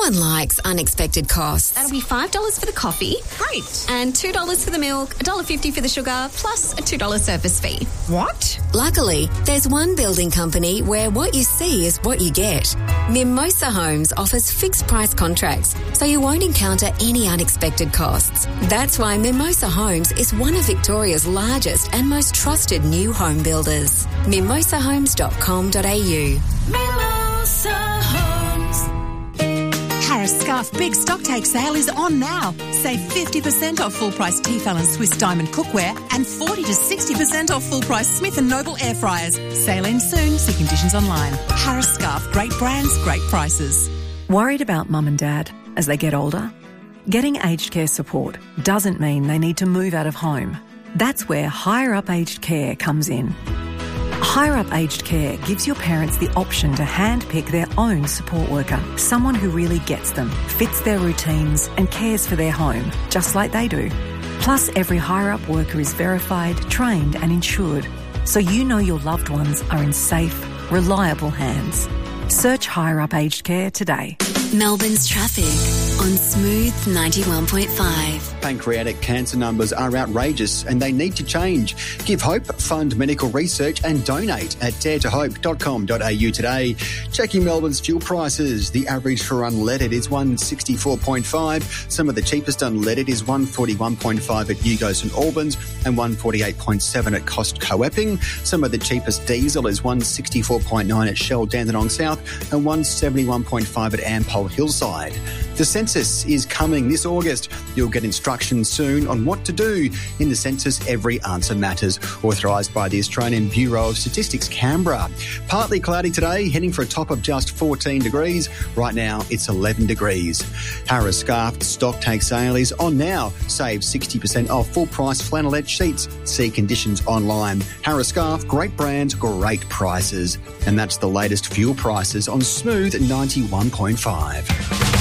one likes unexpected costs. That'll be $5 for the coffee. Great. And $2 for the milk, $1.50 for the sugar, plus a $2 service fee. What? Luckily, there's one building company where what you see is what you get. Mimosa Homes offers fixed price contracts, so you won't encounter any unexpected costs. That's why Mimosa Homes is one of Victoria's largest and most trusted new home builders. mimosahomes.com.au. Mimosa Homes. Harris Scarf Big Stocktake Sale is on now. Save 50% off full-price Tefal and Swiss Diamond cookware and 40 to 60% off full-price Smith & Noble air fryers. Sale ends soon. See conditions online. Harris Scarf. Great brands, great prices. Worried about mum and dad as they get older? Getting aged care support doesn't mean they need to move out of home. That's where Higher Up Aged Care comes in. Higher Up Aged Care gives your parents the option to handpick their own support worker, someone who really gets them, fits their routines and cares for their home, just like they do. Plus, every Higher Up worker is verified, trained and insured, so you know your loved ones are in safe, reliable hands. Search Higher Up Aged Care today. Melbourne's traffic on Smooth 91.5. Pancreatic cancer numbers are outrageous and they need to change. Give hope, fund medical research and donate at daretohope.com.au today. Checking Melbourne's fuel prices. The average for unleaded is $1.64.5. Some of the cheapest unleaded is $1.41.5 at Yugos and Albans and $1.48.7 at Costco Epping. Some of the cheapest diesel is $1.64.9 at Shell Dandenong South and $1.71.5 at Ampol Hillside. The census is coming this August. You'll get instructions soon on what to do in the census. Every answer matters. Authorised by the Australian Bureau of Statistics, Canberra. Partly cloudy today, heading for a top of just 14 degrees. Right now, it's 11 degrees. Harris Scarf Stocktake Sale is on now. Save 60% off full-price flannelette sheets. See conditions online. Harris Scarf, great brands, great prices. And that's the latest fuel prices on Smooth 91.5.